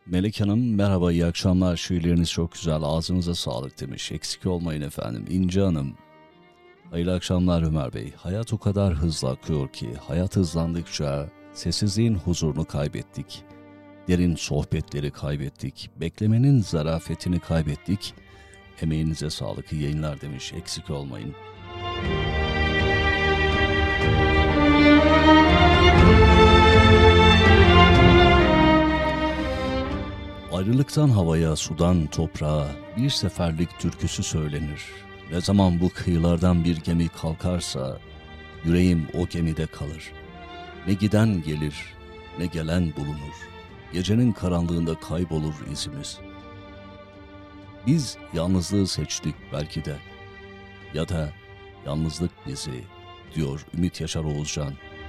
Melek Hanım merhaba, iyi akşamlar, şiirleriniz çok güzel, ağzınıza sağlık demiş. Eksik olmayın efendim. İnce Hanım, hayırlı akşamlar Ömer Bey. Hayat o kadar hızlı akıyor ki, hayat hızlandıkça sessizliğin huzurunu kaybettik. Derin sohbetleri kaybettik. Beklemenin zarafetini kaybettik. Emeğinize sağlık, iyi yayınlar demiş. Eksik olmayın. Ayrılıktan havaya, sudan toprağa bir seferlik türküsü söylenir. Ne zaman bu kıyılardan bir gemi kalkarsa, yüreğim o gemide kalır. Ne giden gelir, ne gelen bulunur. Gecenin karanlığında kaybolur izimiz. Biz yalnızlığı seçtik belki de, ya da yalnızlık bizi, diyor Ümit Yaşar Oğuzcan.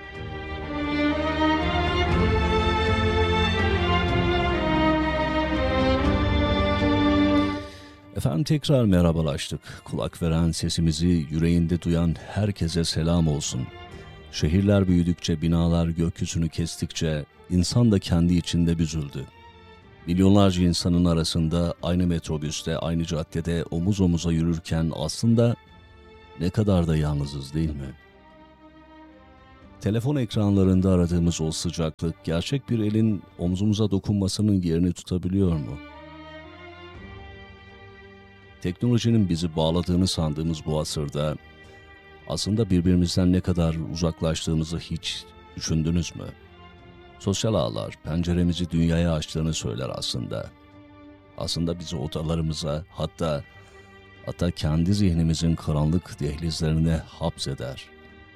Efendim tekrar merhabalaştık. Kulak veren, sesimizi yüreğinde duyan herkese selam olsun. Şehirler büyüdükçe, binalar gökyüzünü kestikçe insan da kendi içinde büzüldü. Milyonlarca insanın arasında aynı metrobüste, aynı caddede omuz omuza yürürken aslında ne kadar da yalnızız değil mi? Telefon ekranlarında aradığımız o sıcaklık gerçek bir elin omzumuza dokunmasının yerini tutabiliyor mu? Teknolojinin bizi bağladığını sandığımız bu asırda aslında birbirimizden ne kadar uzaklaştığımızı hiç düşündünüz mü? Sosyal ağlar penceremizi dünyaya açtığını söyler aslında. Aslında bizi odalarımıza, hatta kendi zihnimizin karanlık dehlizlerine hapseder.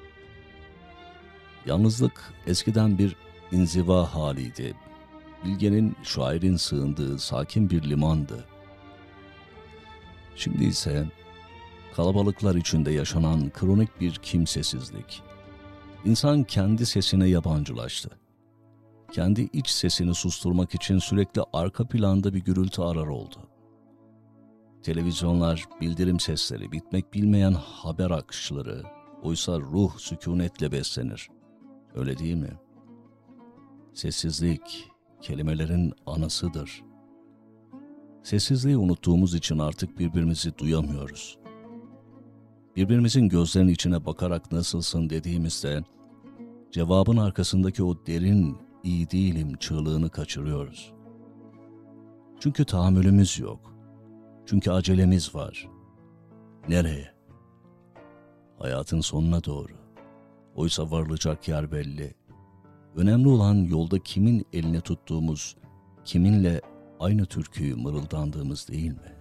Yalnızlık eskiden bir inziva haliydi. Bilgenin, şairin sığındığı sakin bir limandı. Şimdi ise kalabalıklar içinde yaşanan kronik bir kimsesizlik. İnsan kendi sesine yabancılaştı. Kendi iç sesini susturmak için sürekli arka planda bir gürültü arar oldu. Televizyonlar, bildirim sesleri, bitmek bilmeyen haber akışları, oysa ruh sükunetle beslenir. Öyle değil mi? Sessizlik, kelimelerin anasıdır. Sessizliği unuttuğumuz için artık birbirimizi duyamıyoruz. Birbirimizin gözlerinin içine bakarak nasılsın dediğimizde cevabın arkasındaki o derin iyi değilim çığlığını kaçırıyoruz. Çünkü tahammülümüz yok. Çünkü acelemiz var. Nereye? Hayatın sonuna doğru. Oysa varılacak yer belli. Önemli olan yolda kimin elini tuttuğumuz, kiminle aynı türküyü mırıldandığımız değil mi?